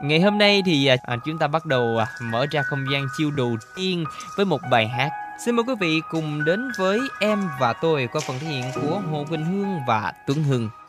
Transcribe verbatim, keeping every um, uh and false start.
Ngày hôm nay thì à, chúng ta bắt đầu à, mở ra không gian chill đầu tiên với một bài hát. Xin mời quý vị cùng đến với Em và Tôi qua phần thể hiện của Hồ Quỳnh Hương và Tuấn Hưng.